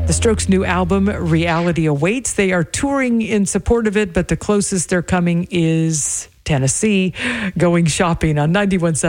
The Strokes' new album, Reality Awaits. They are touring in support of it, but the closest they're coming is Tennessee, going shopping on 91.7